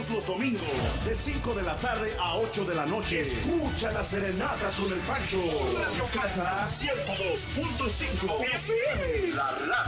Todos los domingos, de 5 de la tarde a 8 de la noche. Escucha las serenatas con el Pancho. Radio Cata 102.5 FM. La radio.